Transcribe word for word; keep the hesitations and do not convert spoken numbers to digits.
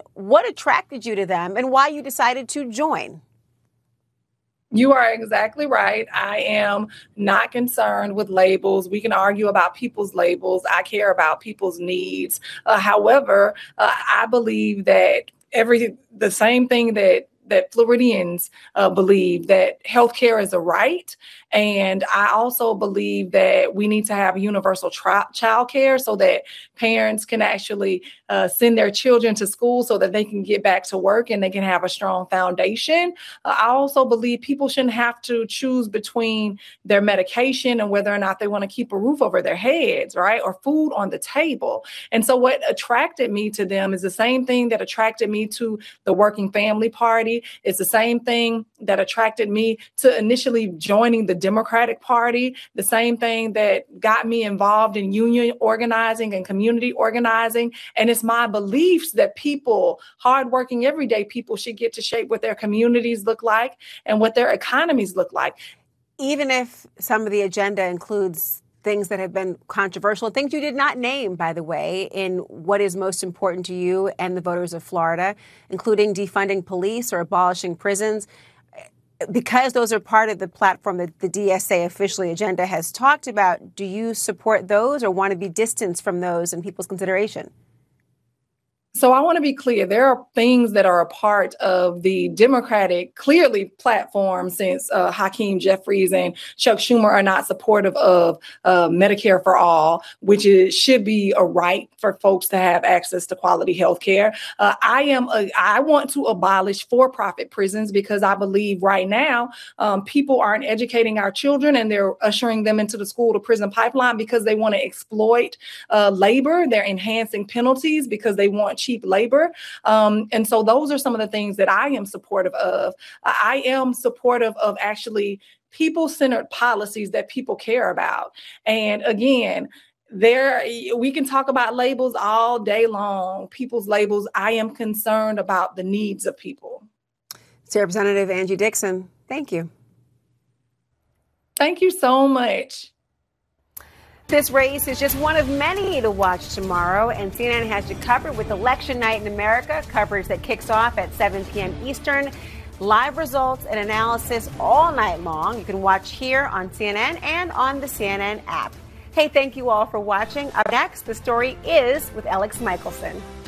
what attracted you to them and why you decided to join. You are exactly right. I am not concerned with labels. We can argue about people's labels. I care about people's needs. Uh, however, uh, I believe that every the same thing that that Floridians uh, believe, that healthcare is a right. And I also believe that we need to have universal tri- child care so that parents can actually uh, send their children to school so that they can get back to work and they can have a strong foundation. Uh, I also believe people shouldn't have to choose between their medication and whether or not they want to keep a roof over their heads, right? Or food on the table. And so what attracted me to them is the same thing that attracted me to the Working Family Party. It's the same thing that attracted me to initially joining the Democratic Party, the same thing that got me involved in union organizing and community organizing. And it's my beliefs that people, hardworking, everyday people, should get to shape what their communities look like and what their economies look like. Even if some of the agenda includes things that have been controversial, things you did not name, by the way, in what is most important to you and the voters of Florida, including defunding police or abolishing prisons, because those are part of the platform that the D S A officially agenda has talked about, do you support those or want to be distanced from those in people's consideration? So I want to be clear. There are things that are a part of the Democratic, clearly, platform since uh, Hakeem Jeffries and Chuck Schumer are not supportive of uh, Medicare for all, which is, should be a right for folks to have access to quality health care. Uh, I am. A, I want to abolish for-profit prisons because I believe right now um, people aren't educating our children and they're ushering them into the school to prison pipeline because they want to exploit uh, labor. They're enhancing penalties because they want cheap labor. Um, and so those are some of the things that I am supportive of. I am supportive of actually people-centered policies that people care about. And again, there we can talk about labels all day long, people's labels. I am concerned about the needs of people. State Representative Angie Dixon, thank you. Thank you so much. This race is just one of many to watch tomorrow, and C N N has you covered with Election Night in America, coverage that kicks off at seven p.m. Eastern. Live results and analysis all night long. You can watch here on C N N and on the C N N app. Hey, thank you all for watching. Up next, the story is with Alex Michelson.